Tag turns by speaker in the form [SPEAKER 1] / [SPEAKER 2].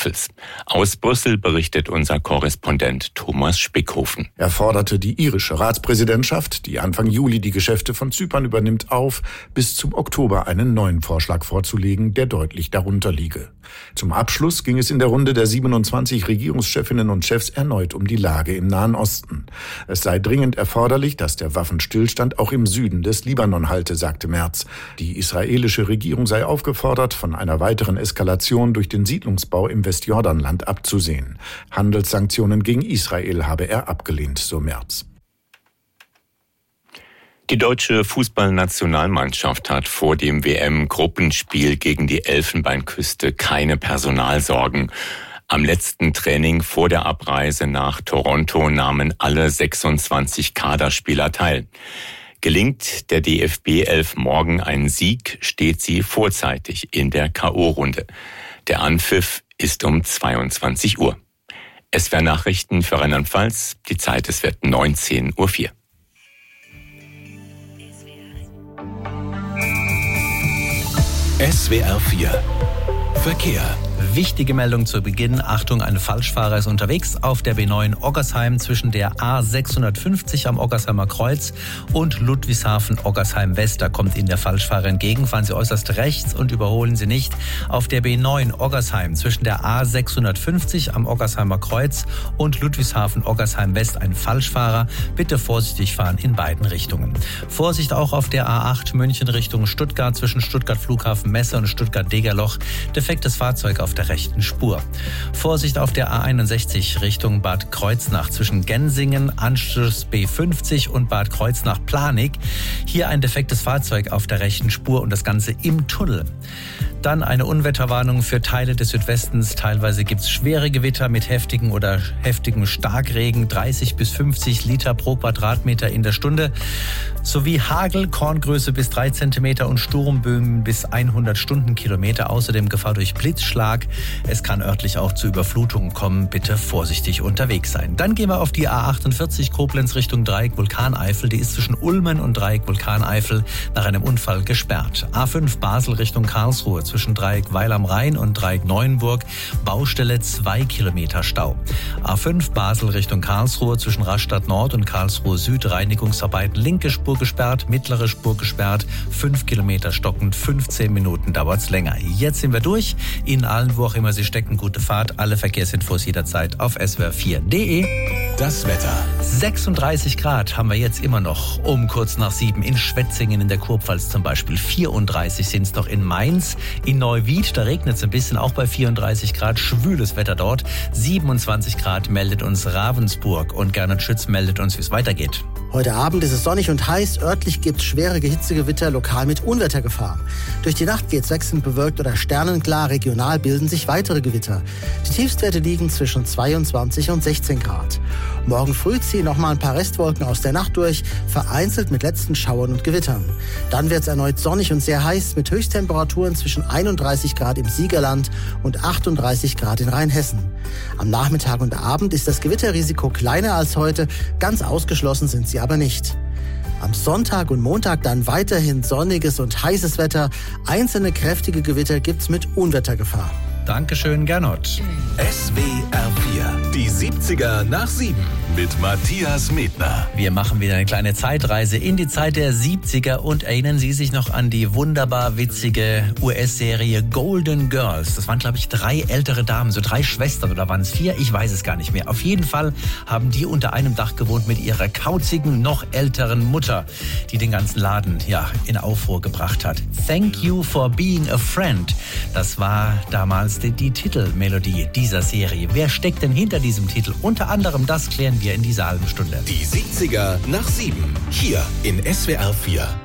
[SPEAKER 1] Gipfels. Aus Brüssel berichtet unser Korrespondent Thomas Spickhofen.
[SPEAKER 2] Er forderte die irische Ratspräsidentschaft, die Anfang Juli die Geschäfte von Zypern übernimmt, auf, bis zum Oktober einen neuen Vorschlag vorzulegen, der deutlich darunter liege. Zum Abschluss ging es in der Runde der 27 Regierungschefinnen und Chefs erneut um die Lage im Nahen Osten. Es sei dringend erforderlich, dass der Waffenstillstand auch im Süden des Libanon halte, sagte Merz. Die israelische Regierung sei aufgefordert, von einer weiteren Eskalation durch den Siedlungsbau im Westjordanland abzusehen. Handelssanktionen gegen Israel habe er abgelehnt, so Merz.
[SPEAKER 1] Die deutsche Fußballnationalmannschaft hat vor dem WM-Gruppenspiel gegen die Elfenbeinküste keine Personalsorgen. Am letzten Training vor der Abreise nach Toronto nahmen alle 26 Kaderspieler teil. Gelingt der DFB 11 morgen ein Sieg, steht sie vorzeitig in der K.O.-Runde. Der Anpfiff ist um 22 Uhr. SWR-Nachrichten für Rheinland-Pfalz. Die Zeit, es wird 19:04 Uhr.
[SPEAKER 3] SWR 4 Verkehr.
[SPEAKER 4] Wichtige Meldung zu Beginn. Achtung, ein Falschfahrer ist unterwegs auf der B9 Oggersheim zwischen der A650 am Oggersheimer Kreuz und Ludwigshafen-Oggersheim West. Da kommt Ihnen der Falschfahrer entgegen. Fahren Sie äußerst rechts und überholen Sie nicht. Auf der B9 Oggersheim zwischen der A650 am Oggersheimer Kreuz und Ludwigshafen-Oggersheim West ein Falschfahrer. Bitte vorsichtig fahren in beiden Richtungen. Vorsicht auch auf der A8 München Richtung Stuttgart zwischen Stuttgart Flughafen Messe und Stuttgart Degerloch. Defektes Fahrzeug auf der rechten Spur. Vorsicht auf der A61 Richtung Bad Kreuznach zwischen Gensingen, Anschluss B50 und Bad Kreuznach-Planig. Hier ein defektes Fahrzeug auf der rechten Spur und das Ganze im Tunnel. Dann eine Unwetterwarnung für Teile des Südwestens. Teilweise gibt es schwere Gewitter mit heftigem Starkregen, 30 bis 50 Liter pro Quadratmeter in der Stunde. Sowie Hagel, Korngröße bis 3 Zentimeter und Sturmböen bis 100 Stundenkilometer. Außerdem Gefahr durch Blitzschlag. Es kann örtlich auch zu Überflutungen kommen. Bitte vorsichtig unterwegs sein. Dann gehen wir auf die A48 Koblenz Richtung Dreieck Vulkaneifel. Die ist zwischen Ulmen und Dreieck Vulkaneifel nach einem Unfall gesperrt. A5 Basel Richtung Karlsruhe zwischen Dreieck Weil am Rhein und Dreieck Neuenburg. Baustelle 2 Kilometer Stau. A5 Basel Richtung Karlsruhe zwischen Rastatt Nord und Karlsruhe Süd. Reinigungsarbeiten linke Spur gesperrt, mittlere Spur gesperrt. 5 Kilometer stockend, 15 Minuten dauert's länger. Jetzt sind wir durch. Ihnen allen, wo auch immer Sie stecken, gute Fahrt. Alle Verkehrsinfos jederzeit auf swr4.de.
[SPEAKER 3] Das Wetter.
[SPEAKER 4] 36 Grad haben wir jetzt immer noch um kurz nach 7 in Schwetzingen in der Kurpfalz zum Beispiel. 34 sind es noch in Mainz. In Neuwied, da regnet es ein bisschen, auch bei 34 Grad. Schwüles Wetter dort. 27 Grad meldet uns Ravensburg und Gernot Schütz meldet uns, wie es weitergeht.
[SPEAKER 5] Heute Abend ist es sonnig und heiß. Örtlich gibt es schwere Hitzegewitter, lokal mit Unwettergefahr. Durch die Nacht geht es wechselnd bewölkt oder sternenklar. Regional bilden sich weitere Gewitter. Die Tiefstwerte liegen zwischen 22 und 16 Grad. Morgen früh ziehen nochmal ein paar Restwolken aus der Nacht durch, vereinzelt mit letzten Schauern und Gewittern. Dann wird es erneut sonnig und sehr heiß mit Höchsttemperaturen zwischen 31 Grad im Siegerland und 38 Grad in Rheinhessen. Am Nachmittag und Abend ist das Gewitterrisiko kleiner als heute, ganz ausgeschlossen sind sie aber nicht. Am Sonntag und Montag dann weiterhin sonniges und heißes Wetter. Einzelne kräftige Gewitter gibt's mit Unwettergefahr.
[SPEAKER 4] Dankeschön, Gernot.
[SPEAKER 3] SWR 4, die 70er nach 7 mit Matthias Medner.
[SPEAKER 4] Wir machen wieder eine kleine Zeitreise in die Zeit der 70er und erinnern Sie sich noch an die wunderbar witzige US-Serie Golden Girls. Das waren, glaube ich, 3 ältere Damen, so 3 Schwestern oder waren es 4? Ich weiß es gar nicht mehr. Auf jeden Fall haben die unter einem Dach gewohnt mit ihrer kauzigen, noch älteren Mutter, die den ganzen Laden in Aufruhr gebracht hat. Thank you for being a friend. Das war damals die Titelmelodie dieser Serie. Wer steckt denn hinter diesem Titel? Unter anderem das klären wir in dieser halben Stunde.
[SPEAKER 3] Die 70er nach 7, hier in SWR 4.